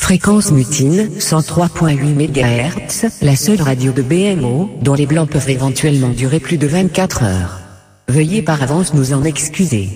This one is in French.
Fréquence Mutine, 103.8 MHz, la seule radio de BMO, dont les blancs peuvent éventuellement durer plus de 24 heures. Veuillez par avance nous en excuser.